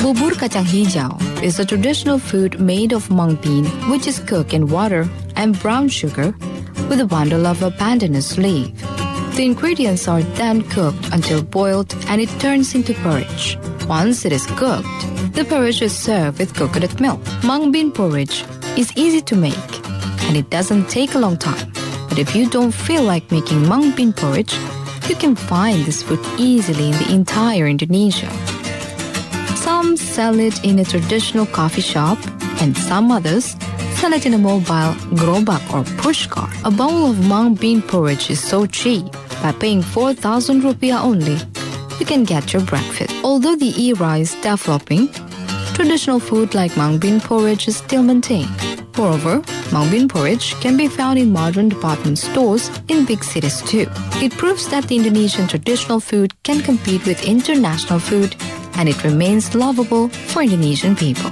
Bubur kacang hijau is a traditional food made of mung bean, which is cooked in water and brown sugar with a bundle of a pandanus leaf. The ingredients are then cooked until boiled and it turns into porridge. Once it is cooked, the porridge is served with coconut milk. Mung bean porridge is easy to make and it doesn't take a long time. But if you don't feel like making mung bean porridge, you can find this food easily in the entire Indonesia. Some sell it in a traditional coffee shop and some others sell it in a mobile gerobak or push car. A bowl of mung bean porridge is so cheap. By paying 4,000 rupiah only, you can get your breakfast. Although the era is developing, traditional food like mung bean porridge is still maintained. Moreover, mung bean porridge can be found in modern department stores in big cities too. It proves that the Indonesian traditional food can compete with international food and it remains lovable for Indonesian people.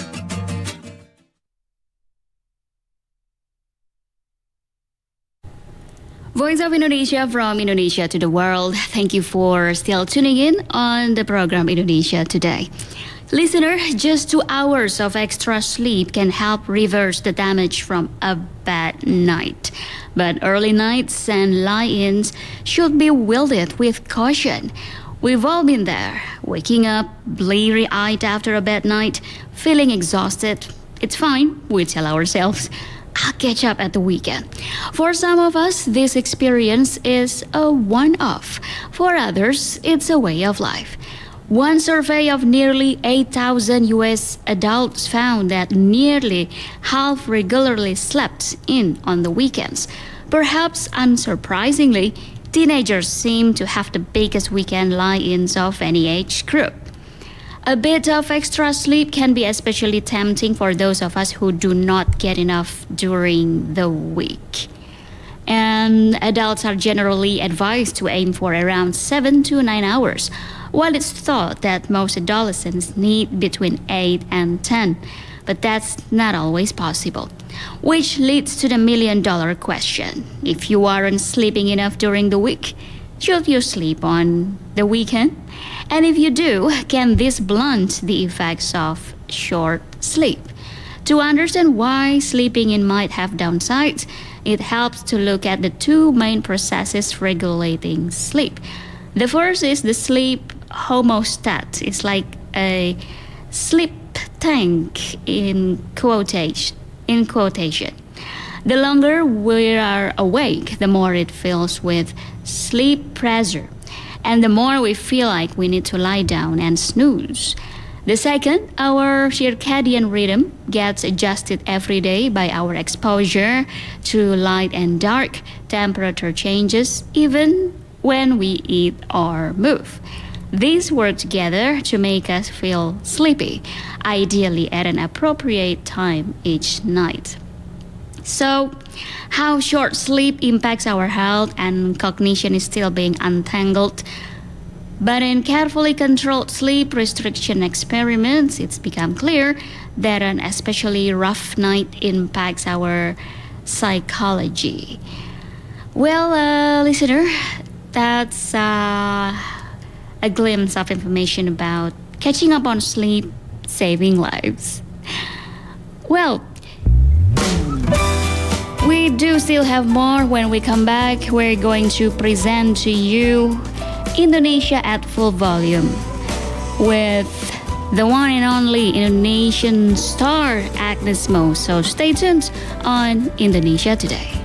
Voice of Indonesia from Indonesia to the world. Thank you for still tuning in on the program Indonesia Today. Listener, just 2 hours of extra sleep can help reverse the damage from a bad night. But early nights and lie-ins should be wielded with caution. We've all been there, waking up bleary-eyed after a bad night, feeling exhausted. It's fine, we tell ourselves. I'll catch up at the weekend. For some of us, this experience is a one-off. For others, it's a way of life. One survey of nearly 8,000 U.S. adults found that nearly half regularly slept in on the weekends. Perhaps unsurprisingly, teenagers seem to have the biggest weekend lie-ins of any age group. A bit of extra sleep can be especially tempting for those of us who do not get enough during the week. And adults are generally advised to aim for around 7 to 9 hours, while it's thought that most adolescents need between 8 and 10. But that's not always possible. Which leads to the million-dollar question. If you aren't sleeping enough during the week, should you sleep on the weekend? And if you do, can this blunt the effects of short sleep? To understand why sleeping in might have downsides, it helps to look at the two main processes regulating sleep. The first is the sleep homostat. It's like a sleep tank in quotation. The longer we are awake, the more it fills with sleep pressure, and the more we feel like we need to lie down and snooze. The second, our circadian rhythm gets adjusted every day by our exposure to light and dark, temperature changes, even when we eat or move. These work together to make us feel sleepy, ideally at an appropriate time each night. So, how short sleep impacts our health and cognition is still being untangled. But in carefully controlled sleep restriction experiments, it's become clear that an especially rough night impacts our psychology. Well, listener, that's a glimpse of information about catching up on sleep, saving lives. Well, we do still have more. When we come back, we're going to present to you Indonesia at Full Volume with the one and only Indonesian star Agnes Mo. So stay tuned on Indonesia Today.